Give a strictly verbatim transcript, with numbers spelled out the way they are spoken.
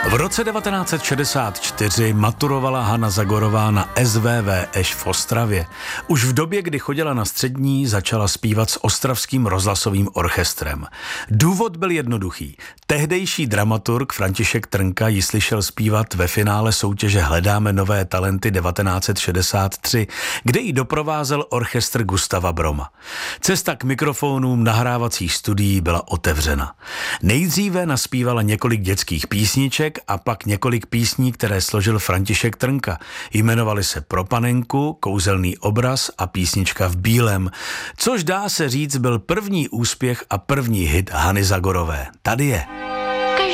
V roce devatenáct set šedesát čtyři maturovala Hana Zagorová na S V V Eš v Ostravě. Už v době, kdy chodila na střední, začala zpívat s ostravským rozhlasovým orchestrem. Důvod byl jednoduchý. Tehdejší dramaturg František Trnka ji slyšel zpívat ve finále soutěže Hledáme nové talenty devatenáct set šedesát tři, kde ji doprovázel orchestr Gustava Broma. Cesta k mikrofonům nahrávacích studií byla otevřena. Nejdříve naspívala několik dětských písniček a pak několik písní, které složil František Trnka. Jmenovaly se Pro panenku, Kouzelný obraz a Písnička v bílém, což dá se říct byl první úspěch a první hit Hany Zagorové. Tady je.